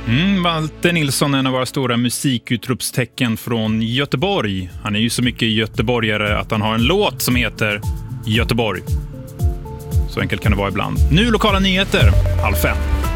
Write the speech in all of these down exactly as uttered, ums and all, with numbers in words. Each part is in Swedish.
Mm, Walter Nilsson är en av våra stora musikutropstecken från Göteborg. Han är ju så mycket göteborgare att han har en låt som heter Göteborg. Så enkelt kan det vara ibland. Nu lokala nyheter, halv fem.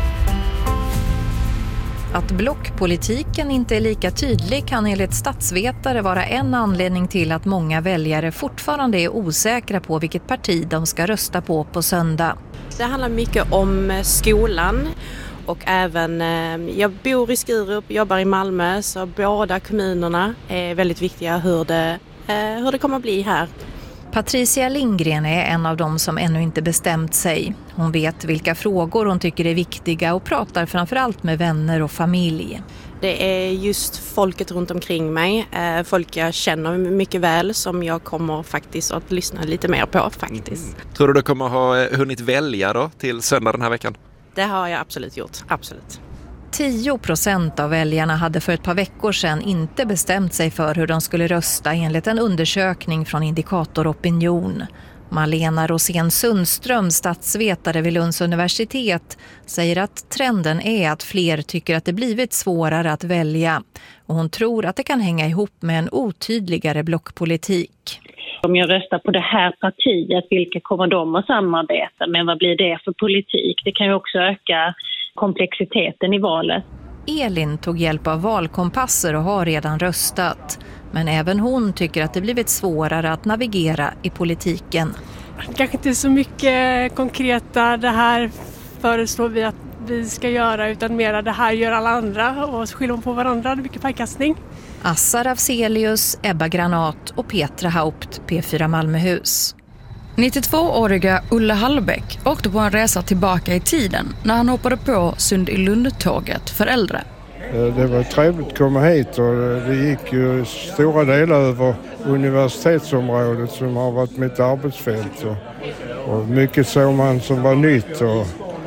Att blockpolitiken inte är lika tydlig kan enligt statsvetare vara en anledning till att många väljare fortfarande är osäkra på vilket parti de ska rösta på på söndag. Det handlar mycket om skolan och även, jag bor i Skurup, jobbar i Malmö, så båda kommunerna är väldigt viktiga hur det, hur det kommer att bli här. Patricia Lindgren är en av dem som ännu inte bestämt sig. Hon vet vilka frågor hon tycker är viktiga och pratar framförallt med vänner och familj. Det är just folket runt omkring mig, folk jag känner mycket väl som jag kommer faktiskt att lyssna lite mer på faktiskt. Mm. Tror du du kommer ha hunnit välja då till söndag den här veckan? Det har jag absolut gjort, absolut. tio procent av väljarna hade för ett par veckor sedan inte bestämt sig för hur de skulle rösta enligt en undersökning från Indikator Opinion. Malena Rosén Sundström, statsvetare vid Lunds universitet, säger att trenden är att fler tycker att det blivit svårare att välja. Och hon tror att det kan hänga ihop med en otydligare blockpolitik. Om jag röstar på det här partiet, vilka kommer de att samarbeta med? Vad blir det för politik? Det kan ju också öka komplexiteten i valet. Elin tog hjälp av valkompasser och har redan röstat. Men även hon tycker att det blivit svårare att navigera i politiken. Kanske inte så mycket konkreta, det här föreslår vi att vi ska göra, utan mera det här gör alla andra och så skyller på varandra, det är mycket pajkastning. Assar Afzelius, Ebba Granat och Petra Haupt, P fyra Malmöhus. nittiotvååriga Ulle Hallbäck åkte på en resa tillbaka i tiden när han hoppade på Sund i Lund-tåget för äldre. Det var trevligt att komma hit och det gick ju stora delar över universitetsområdet som har varit mitt arbetsfält. Och, och mycket såg man som var nytt och,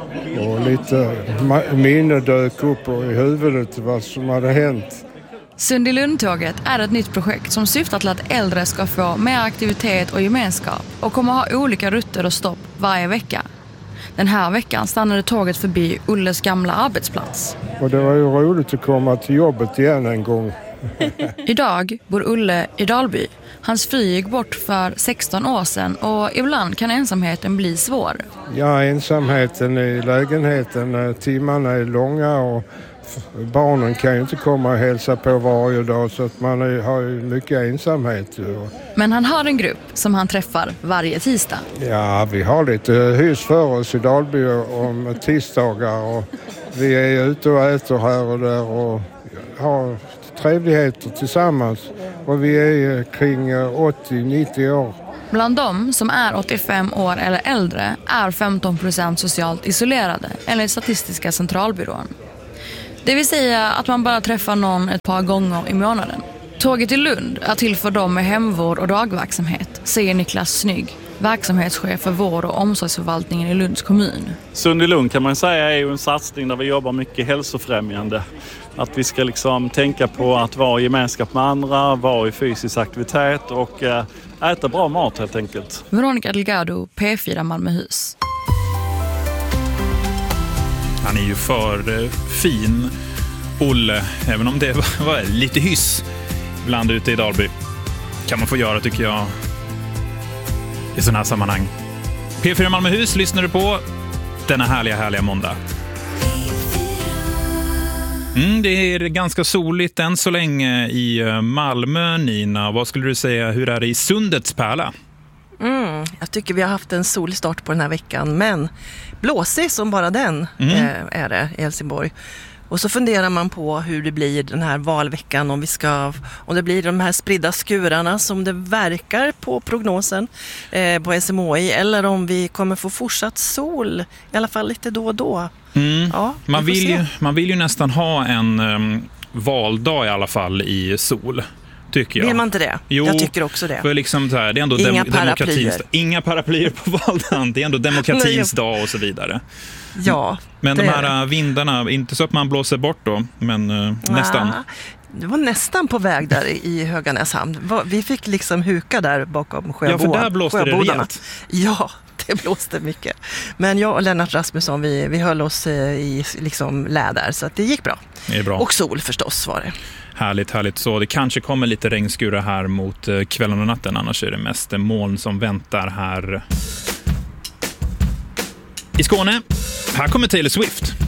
och lite minne dök upp i huvudet vad som hade hänt. Sund i Lund-tåget är ett nytt projekt som syftar till att äldre ska få mer aktivitet och gemenskap och kommer ha olika rutter och stopp varje vecka. Den här veckan stannade tåget förbi Ulles gamla arbetsplats. Och det var ju roligt att komma till jobbet igen en gång. Idag bor Ulle i Dalby. Hans fru gick bort för sexton år sedan och ibland kan ensamheten bli svår. Ja, ensamheten i lägenheten, timmarna är långa och barnen kan ju inte komma och hälsa på varje dag så att man är, har ju mycket ensamhet. Men han har en grupp som han träffar varje tisdag. Ja, vi har lite hus för oss i Dalby om tisdagar och vi är ute och äter här och där och har trevligheter tillsammans. Och vi är kring åttio till nittio år. Bland dem som är åttiofem år eller äldre är femton procent socialt isolerade enligt Statistiska centralbyrån. Det vill säga att man bara träffar någon ett par gånger i månaden. Tåget i Lund är till för dem med hemvård och dagverksamhet, säger Niklas Snygg, verksamhetschef för vård- och omsorgsförvaltningen i Lunds kommun. Sund i Lund kan man säga är ju en satsning där vi jobbar mycket hälsofrämjande. Att vi ska liksom tänka på att vara i gemenskap med andra, vara i fysisk aktivitet och äta bra mat helt enkelt. Veronica Delgado, P fyra Malmöhus. Han är ju för eh, fin, Olle, även om det var, var lite hyss ibland ute i Dalby. Kan man få göra tycker jag i sådana här sammanhang. P fyra Malmöhus lyssnar du på denna härliga, härliga måndag. Mm, det är ganska soligt än så länge i Malmö, Nina. Vad skulle du säga, hur är det i Sundets pärla? Mm, jag tycker vi har haft en solig start på den här veckan, men blåsig som bara den mm. eh, är det i Helsingborg. Och så funderar man på hur det blir den här valveckan, om vi ska, om det blir de här spridda skurarna som det verkar på prognosen eh, på S M H I, eller om vi kommer få fortsatt sol, i alla fall lite då och då. Mm. Ja, man, vill ju, man vill ju nästan ha en um, valdag i alla fall i sol. Tycker jag. Vill man inte det? Jo, jag tycker också det. För liksom så här, det är ändå Inga dem- paraplyer. Inga paraplyer på valdagen. Det är ändå demokratins dag och så vidare. Ja. Men de här vindarna, inte så att man blåser bort då, men uh, nästan. Det var nästan på väg där i Höganäshamn. Vi fick liksom huka där bakom sjöbo- Ja, för där blåste det rejält. Ja, det blåste mycket. Men jag och Lennart Rasmusson, vi, vi höll oss i liksom läder så att det gick bra. Det är bra. Och sol förstås var det. Härligt, härligt. Så det kanske kommer lite regnskurar här mot kvällen och natten. Annars är det mest moln som väntar här i Skåne. Här kommer Taylor Swift.